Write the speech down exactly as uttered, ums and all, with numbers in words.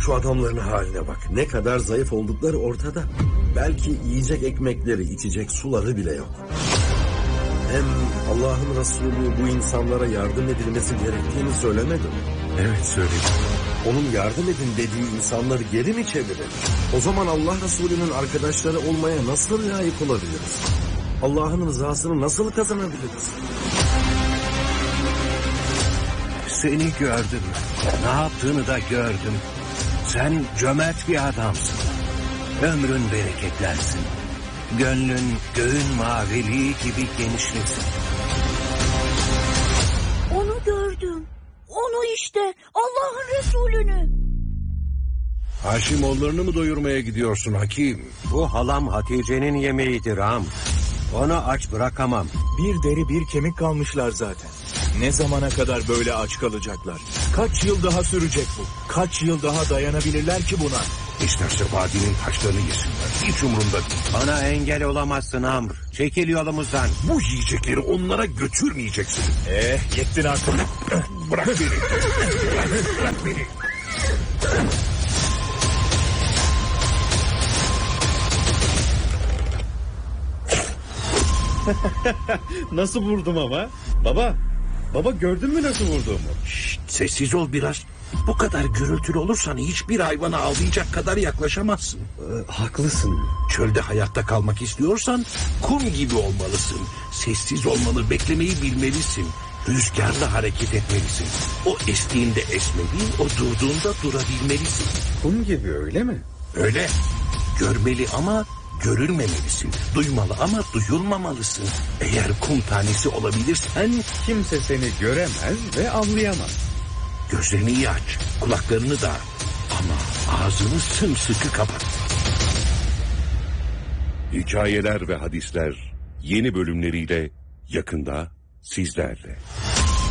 Şu adamların haline bak. Ne kadar zayıf oldukları ortada. Belki yiyecek ekmekleri, içecek suları bile yok. Hem Allah'ın Resulü bu insanlara yardım edilmesi gerektiğini söylemedi mi? Evet, söyledi. Onun yardım edin dediği insanları geri mi çevirelim? O zaman Allah Resulü'nün arkadaşları olmaya nasıl layık olabiliriz? Allah'ın rızasını nasıl kazanabiliriz? Seni gördüm. Ne yaptığını da gördüm. Sen cömert bir adamsın. Ömrün bereketlensin. Gönlün göğün maviliği gibi genişlesin. Onu gördüm. Onu işte. Allah'ın Resulü'nü. Haşimoğullarını mı doyurmaya gidiyorsun Hakim? Bu halam Hatice'nin yemeğidir ağam. Onu aç bırakamam. Bir deri bir kemik kalmışlar zaten. Ne zamana kadar böyle aç kalacaklar? Kaç yıl daha sürecek bu? Kaç yıl daha dayanabilirler ki buna? İsterse vadinin taşlarını yesinler. Hiç umurumda değil. Bana engel olamazsın Amr. Çekil yolumuzdan. Bu yiyecekleri onlara götürmeyeceksin. Eh, yettin artık. Bırak beni. Bırak, bırak beni. Nasıl vurdum ama? Baba, baba gördün mü nasıl vurduğumu? Şşt, sessiz ol biraz. Bu kadar gürültülü olursan hiçbir hayvana avlayacak kadar yaklaşamazsın. Ee, haklısın. Çölde hayatta kalmak istiyorsan kum gibi olmalısın. Sessiz olmalı, beklemeyi bilmelisin. Rüzgarla hareket etmelisin. O estiğinde esmeli, o durduğunda durabilmelisin. Kum gibi öyle mi? Öyle. Görmeli ama görülmemelisin. Duymalı ama duyulmamalısın. Eğer kum tanesi olabilirsen... Kimse seni göremez ve avlayamaz. Gözlerini iyi aç, kulaklarını da, ama ağzını sımsıkı kapat. Hikayeler ve Hadisler yeni bölümleriyle yakında sizlerle.